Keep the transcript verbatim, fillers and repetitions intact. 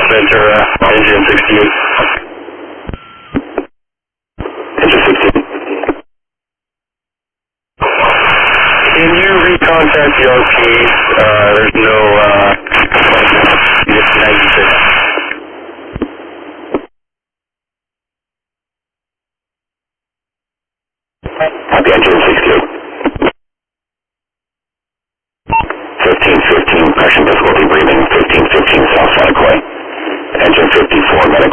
Ventura, engine sixty-eight. Engine sixty-eight. Can you recontact the R P? Uh, there's no, uh, it's ninety-six. Copy, engine sixty-eight. fifteen fifteen, pressure difficulty breathing, fifteen fifteen South Sonic Way. Engine fifty-four, medical.